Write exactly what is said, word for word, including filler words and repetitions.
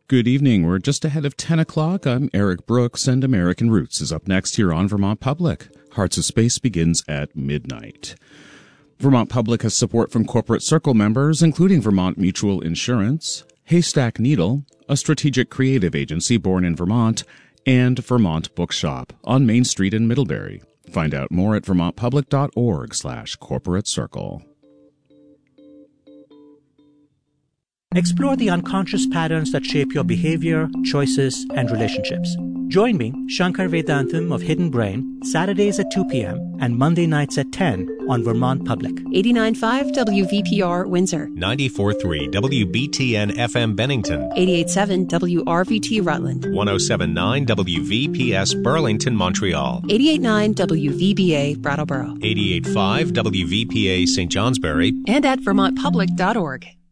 Good evening. We're just ahead of ten o'clock. I'm Eric Brooks, and American Roots is up next here on Vermont Public. Hearts of Space begins at midnight. Vermont Public has support from Corporate Circle members, including Vermont Mutual Insurance, Haystack Needle, a strategic creative agency born in Vermont, and Vermont Bookshop on Main Street in Middlebury. Find out more at vermontpublic.org slash corporate circle. Explore the unconscious patterns that shape your behavior, choices, and relationships. Join me, Shankar Vedantam of Hidden Brain, Saturdays at two p.m. and Monday nights at ten on Vermont Public. eighty-nine point five W V P R Windsor. ninety-four point three W B T N F M Bennington. eighty-eight point seven W R V T Rutland. one oh seven point nine W V P S Burlington, Montreal. eighty-eight point nine W V B A Brattleboro. eighty-eight point five W V P A Saint Johnsbury. And at vermont public dot org.